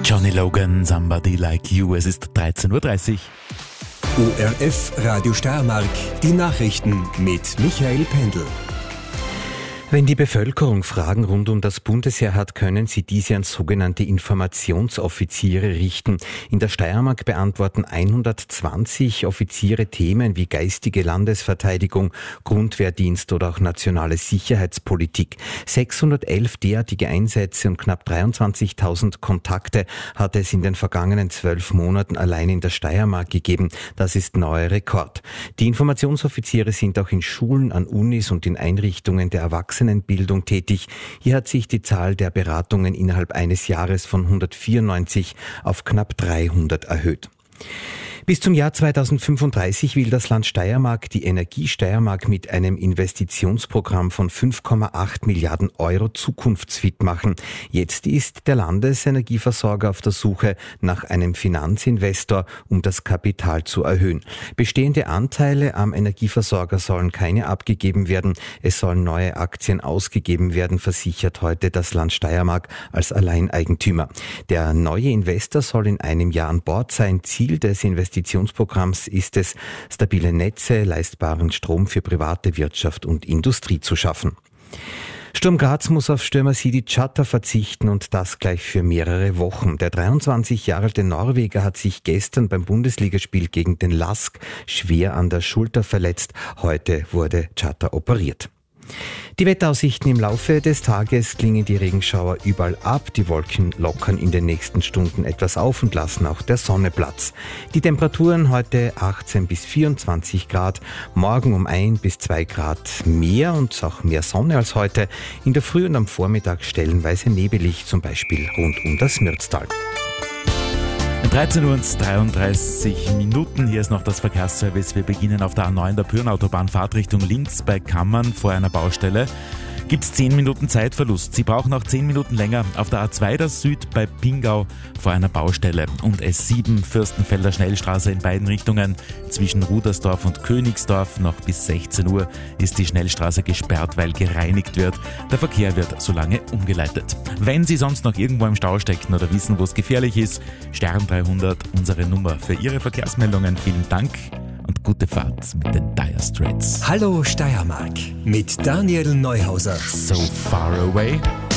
Johnny Logan, Somebody Like You. Es ist 13.30 Uhr. ORF Radio Steiermark, die Nachrichten mit Michael Pendl. Wenn die Bevölkerung Fragen rund um das Bundesheer hat, können sie diese an sogenannte Informationsoffiziere richten. In der Steiermark beantworten 120 Offiziere Themen wie geistige Landesverteidigung, Grundwehrdienst oder auch nationale Sicherheitspolitik. 611 derartige Einsätze und knapp 23.000 Kontakte hat es in den vergangenen 12 Monaten allein in der Steiermark gegeben. Das ist neuer Rekord. Die Informationsoffiziere sind auch in Schulen, an Unis und in Einrichtungen der Erwachsenenbildung tätig. Hier hat sich die Zahl der Beratungen innerhalb eines Jahres von 194 auf knapp 300 erhöht. Bis zum Jahr 2035 will das Land Steiermark die Energie Steiermark mit einem Investitionsprogramm von 5,8 Milliarden Euro zukunftsfit machen. Jetzt ist der Landesenergieversorger auf der Suche nach einem Finanzinvestor, um das Kapital zu erhöhen. Bestehende Anteile am Energieversorger sollen keine abgegeben werden. Es sollen neue Aktien ausgegeben werden, versichert heute das Land Steiermark als Alleineigentümer. Der neue Investor soll in einem Jahr an Bord sein. Ziel des Investitionsprogramms ist es, stabile Netze, leistbaren Strom für private Wirtschaft und Industrie zu schaffen. Sturm Graz muss auf Stürmer Sidi Chatta verzichten und das gleich für mehrere Wochen. Der 23 Jahre alte Norweger hat sich gestern beim Bundesligaspiel gegen den LASK schwer an der Schulter verletzt. Heute wurde Chatta operiert. Die Wetteraussichten im Laufe des Tages klingen die Regenschauer überall ab. Die Wolken lockern in den nächsten Stunden etwas auf und lassen auch der Sonne Platz. Die Temperaturen heute 18 bis 24 Grad, morgen um 1 bis 2 Grad mehr und auch mehr Sonne als heute. In der Früh und am Vormittag stellenweise nebelig, zum Beispiel rund um das Mürztal. 13.33 Uhr. Hier ist noch das Verkehrsservice. Wir beginnen auf der A9 der Pürnautobahn, Fahrtrichtung links bei Kammern vor einer Baustelle. Gibt es 10 Minuten Zeitverlust. Sie brauchen auch 10 Minuten länger auf der A2 der Süd bei Pingau vor einer Baustelle. Und S7 Fürstenfelder Schnellstraße in beiden Richtungen zwischen Rudersdorf und Königsdorf. Noch bis 16 Uhr ist die Schnellstraße gesperrt, weil gereinigt wird. Der Verkehr wird so lange umgeleitet. Wenn Sie sonst noch irgendwo im Stau stecken oder wissen, wo es gefährlich ist, Stern 300, unsere Nummer für Ihre Verkehrsmeldungen. Vielen Dank und gute Fahrt mit den Dire Straits. Hallo Steiermark mit Daniel Neuhauser. So Far Away.